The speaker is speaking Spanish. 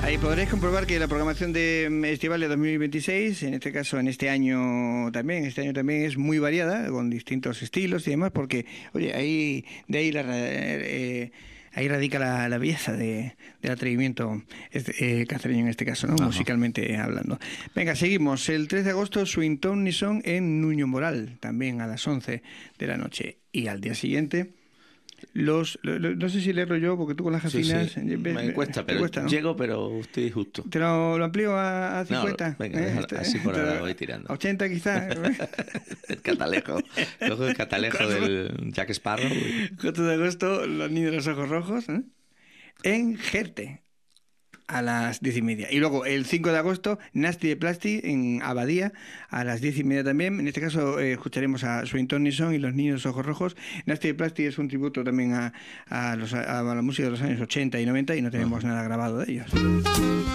Ahí podréis comprobar que la programación de Estival de 2026, en este caso, en este año también es muy variada, con distintos estilos y demás, porque, oye, ahí radica la belleza del atrevimiento cacereño en este caso, ¿no? Ajá. Musicalmente hablando. Venga, seguimos. El 3 de agosto, Swinton Nison en Nuño Moral, también a las 11 de la noche. Y al día siguiente... no sé si leerlo yo, porque tú con las jacinas... Sí. Me cuesta, pero cuesta, ¿no? llego, pero estoy justo. ¿Te lo amplío a 50? No, venga, así por ahora voy tirando. ¿A 80 quizás? El catalejo. Cojo el catalejo del Jack Sparrow. 4 de agosto, Los Niños de los Ojos Rojos, en Gerte, a las 10:30. Y luego, el 5 de agosto, Nasty de Plasti, en Abadía, a las 10:30 también. En este caso, escucharemos a Swinton Nison y Los Niños de los Ojos Rojos. Nasty de Plasti es un tributo también a la música de los años 80 y 90 y no tenemos nada grabado de ellos.